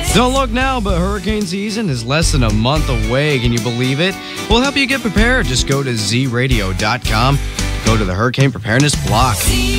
Don't look now, but hurricane season is less than a month away. Can you believe it? We'll help you get prepared. Just go to zradio.com. Go to the Hurricane Preparedness block.